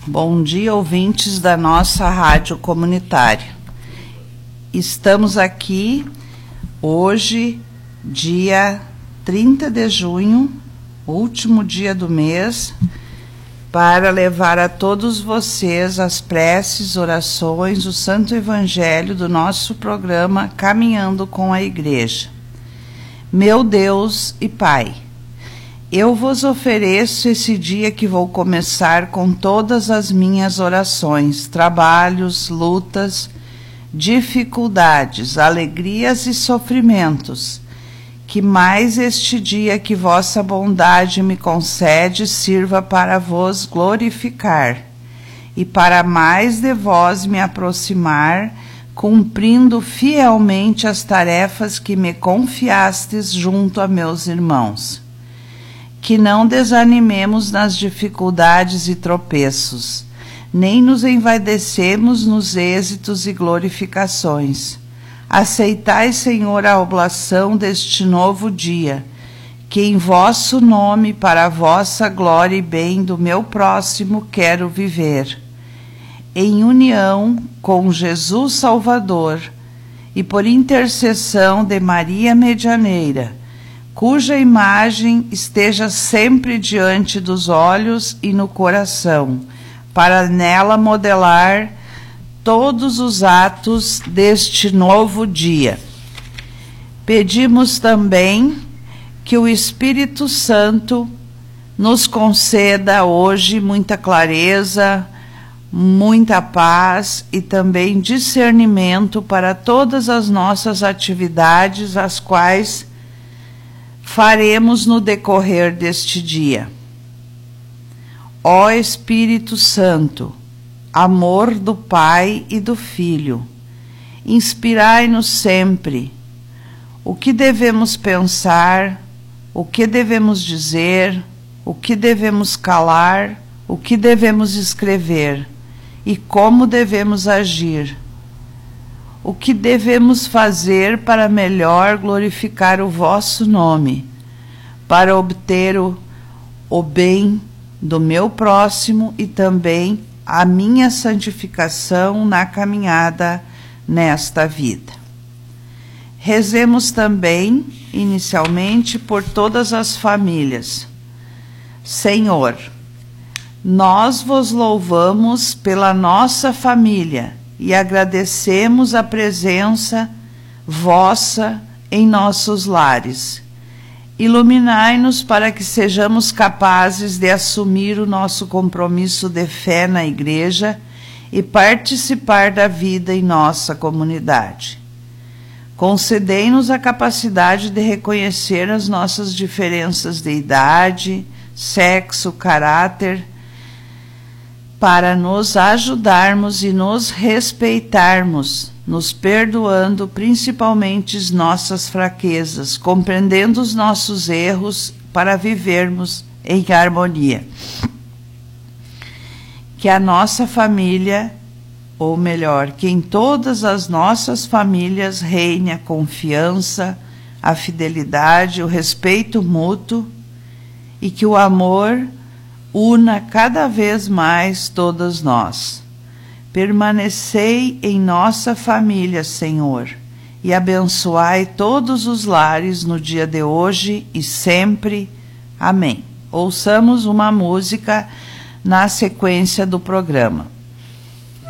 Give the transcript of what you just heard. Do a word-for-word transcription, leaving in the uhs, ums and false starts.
Bom dia, ouvintes da nossa rádio comunitária. Estamos aqui hoje, dia trinta de junho, último dia do mês, para levar a todos vocês as preces, orações, o Santo Evangelho do nosso programa Caminhando com a Igreja. Meu Deus e Pai, eu vos ofereço esse dia que vou começar com todas as minhas orações, trabalhos, lutas, dificuldades, alegrias e sofrimentos, que mais este dia que vossa bondade me concede sirva para vos glorificar e para mais de vós me aproximar, cumprindo fielmente as tarefas que me confiastes junto a meus irmãos. Que não desanimemos nas dificuldades e tropeços, nem nos envaidecemos nos êxitos e glorificações. Aceitai, Senhor, a oblação deste novo dia, que em vosso nome, para a vossa glória e bem do meu próximo, quero viver. Em união com Jesus Salvador e por intercessão de Maria Medianeira, cuja imagem esteja sempre diante dos olhos e no coração, para nela modelar todos os atos deste novo dia. Pedimos também que o Espírito Santo nos conceda hoje muita clareza, muita paz e também discernimento para todas as nossas atividades, as quais faremos no decorrer deste dia. Ó Espírito Santo, amor do Pai e do Filho, inspirai-nos sempre o que devemos pensar, o que devemos dizer, o que devemos calar, o que devemos escrever e como devemos agir. O que devemos fazer para melhor glorificar o vosso nome, para obter o, o bem do meu próximo e também a minha santificação na caminhada nesta vida. Rezemos também, inicialmente, por todas as famílias. Senhor, nós vos louvamos pela nossa família e agradecemos a presença vossa em nossos lares. Iluminai-nos para que sejamos capazes de assumir o nosso compromisso de fé na Igreja e participar da vida em nossa comunidade. Concedei-nos a capacidade de reconhecer as nossas diferenças de idade, sexo, caráter, para nos ajudarmos e nos respeitarmos, nos perdoando principalmente as nossas fraquezas, compreendendo os nossos erros para vivermos em harmonia. Que a nossa família, ou melhor, que em todas as nossas famílias reine a confiança, a fidelidade, o respeito mútuo e que o amor una cada vez mais todas nós. Permanecei em nossa família, Senhor, e abençoai todos os lares no dia de hoje e sempre. Amém. Ouçamos uma música na sequência do programa.